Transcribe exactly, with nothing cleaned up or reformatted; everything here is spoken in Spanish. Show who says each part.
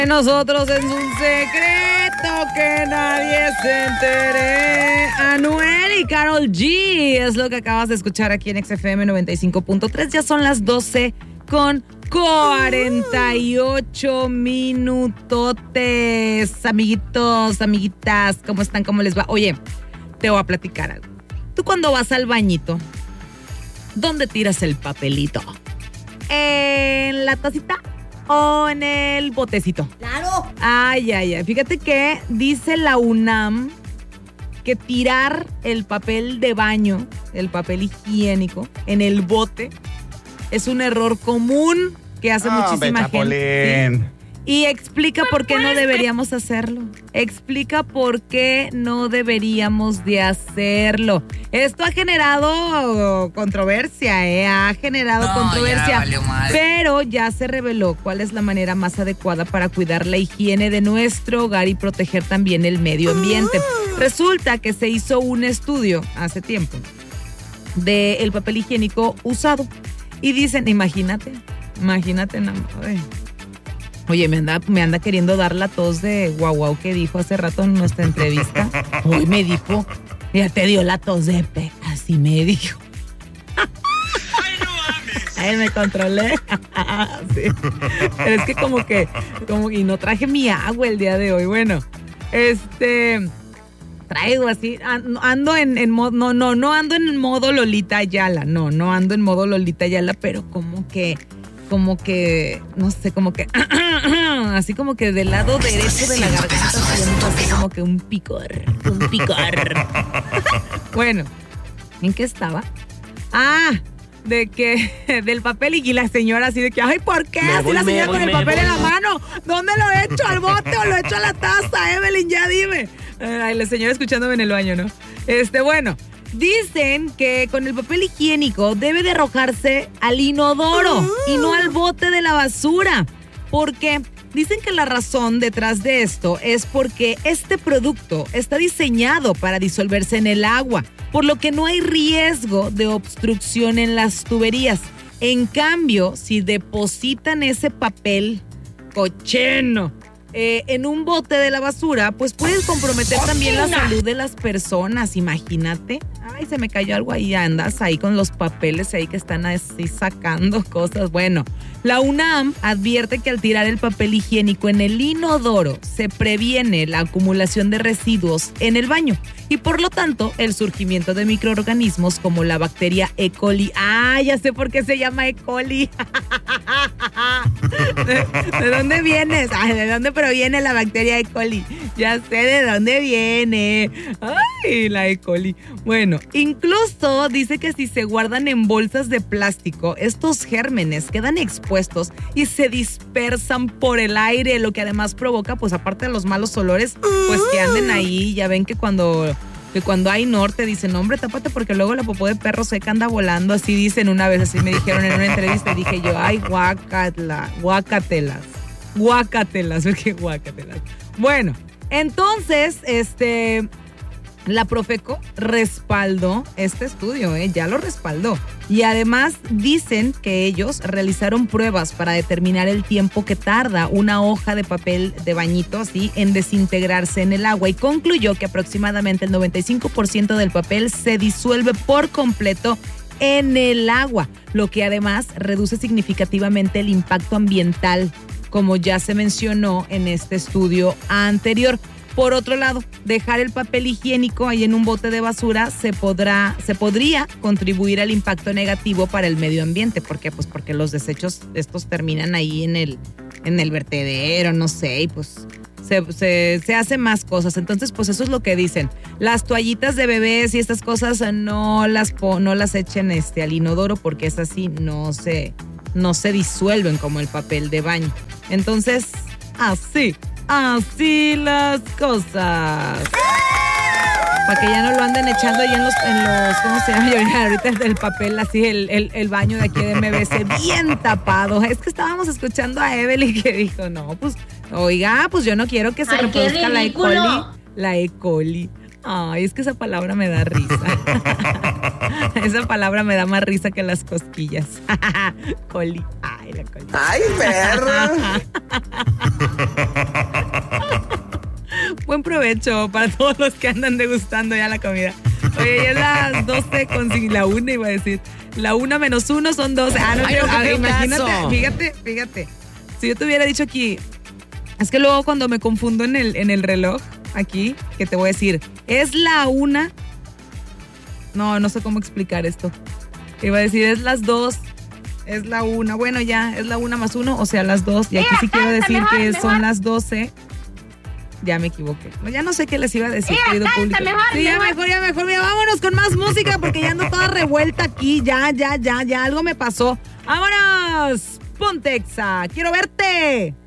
Speaker 1: Nosotros es un secreto que nadie se entere. Anuel y Karol G es lo que acabas de escuchar aquí en X F M noventa y cinco punto tres. Ya son las doce con cuarenta y ocho minutotes. Amiguitos, amiguitas, ¿cómo están? ¿Cómo les va? Oye, te voy a platicar algo. Tú cuando vas al bañito, ¿dónde tiras el papelito? ¿En la tacita o en el botecito?
Speaker 2: ¡Claro!
Speaker 1: Ay, ay, ay. Fíjate que dice la UNAM que tirar el papel de baño, el papel higiénico, en el bote es un error común que hace
Speaker 3: oh,
Speaker 1: muchísima gente. ¿Sí? Y explica por qué no deberíamos hacerlo. Explica por qué no deberíamos de hacerlo. Esto ha generado controversia, ¿eh? Ha generado no, controversia. Ya valió mal. Pero ya se reveló cuál es la manera más adecuada para cuidar la higiene de nuestro hogar y proteger también el medio ambiente. Resulta que se hizo un estudio hace tiempo del papel higiénico usado. Y dicen, imagínate, imagínate nada más. Oye, me anda, me anda queriendo dar la tos de guau guau que dijo hace rato en nuestra entrevista. Hoy me dijo, ya te dio la tos de pe, así me dijo.
Speaker 3: Ay, no mames.
Speaker 1: Ay, me controlé. Sí. Pero es que como que, como y no traje mi agua el día de hoy. Bueno, este, traigo así, ando en, en modo, no, no, no ando en modo Lolita Ayala, no, no ando en modo Lolita Ayala, pero como que... como que, no sé, como que, así como que del lado derecho de la garganta, siento así como que un picor, un picor. Bueno, ¿en qué estaba? Ah, de que, del papel y la señora así de que, ay, ¿por qué?
Speaker 3: Me
Speaker 1: así
Speaker 3: voy,
Speaker 1: la señora
Speaker 3: me
Speaker 1: con
Speaker 3: voy,
Speaker 1: el papel
Speaker 3: me
Speaker 1: en la
Speaker 3: voy.
Speaker 1: mano. ¿Dónde lo he hecho? ¿Al bote o lo he hecho a la taza? Evelyn, ya dime. Ay, la señora escuchándome en el baño, ¿no? Este, bueno. Dicen que con el papel higiénico debe de arrojarse al inodoro y no al bote de la basura. Porque dicen que la razón detrás de esto es porque este producto está diseñado para disolverse en el agua, por lo que no hay riesgo de obstrucción en las tuberías. En cambio, si depositan ese papel cochino Eh, en un bote de la basura, pues puedes comprometer también la salud de las personas, imagínate. Ay, se me cayó algo ahí, andas ahí con los papeles ahí que están así sacando cosas. Bueno, la UNAM advierte que al tirar el papel higiénico en el inodoro se previene la acumulación de residuos en el baño y por lo tanto el surgimiento de microorganismos como la bacteria E. coli. Ah, ya sé por qué se llama E. coli. ¿De, ¿De dónde vienes? Ay, ¿de dónde proviene la bacteria E. coli? Ya sé de dónde viene. Ay, la E. coli. Bueno, incluso dice que si se guardan en bolsas de plástico, estos gérmenes quedan expuestos y se dispersan por el aire, lo que además provoca, pues aparte de los malos olores, pues que anden ahí. Ya ven que cuando... que cuando hay norte dicen, hombre, tápate porque luego la popó de perro seca anda volando. Así dicen una vez, así me dijeron en una entrevista y dije yo, ay, guacatela, guacatelas, guacatelas, porque guacatelas. Bueno, entonces, este, la Profeco respaldó este estudio, ¿eh? Ya lo respaldó. Y además dicen que ellos realizaron pruebas para determinar el tiempo que tarda una hoja de papel de bañito así en desintegrarse en el agua y concluyó que aproximadamente el noventa y cinco por ciento del papel se disuelve por completo en el agua, lo que además reduce significativamente el impacto ambiental, como ya se mencionó en este estudio anterior. Por otro lado, dejar el papel higiénico ahí en un bote de basura se podrá, se podría contribuir al impacto negativo para el medio ambiente. ¿Por qué? Pues porque los desechos estos terminan ahí en el, en el vertedero, no sé, y pues se, se, se hacen más cosas. Entonces, pues eso es lo que dicen. Las toallitas de bebés y estas cosas no las, no las echen este, al inodoro porque esas sí no se, no se disuelven como el papel de baño. Entonces, así. Así las cosas. Para que ya no lo anden echando ahí en los, en los ¿cómo se llama? Ahorita el papel, así, el, el, el baño de aquí de M B C bien tapado. Es que estábamos escuchando a Evelyn que dijo, no, pues, oiga, pues yo no quiero que se
Speaker 2: Ay,
Speaker 1: reproduzca la E. coli. La E. coli. Ay, es que esa palabra me da risa. Esa palabra me da más risa que las cosquillas. Coli. Ay. Ay, la Coli.
Speaker 2: ¡Ay, perra!
Speaker 1: Buen provecho para todos los que andan degustando ya la comida. Oye, ya es las doce con la una, iba a decir. La una menos uno son doce. Ah, no,
Speaker 2: Ay,
Speaker 1: pero,
Speaker 2: no,
Speaker 1: a ver,
Speaker 2: qué
Speaker 1: imagínate,
Speaker 2: caso.
Speaker 1: fíjate, fíjate. Si yo te hubiera dicho aquí, es que luego cuando me confundo en el, en el reloj, aquí, que te voy a decir, es la una. No, no sé cómo explicar esto. Iba a decir, es las dos, es la una. Bueno, ya, es la una más uno, o sea, las dos. Y aquí sí quiero decir que son las doce. Ya me equivoqué. No, ya no sé qué les iba a decir, querido público. Sí, ya mejor, ya mejor. Mira, vámonos con más música porque ya ando toda revuelta aquí. Ya, ya, ya, ya. Algo me pasó. ¡Vámonos! Ponte Exa. ¡Quiero verte!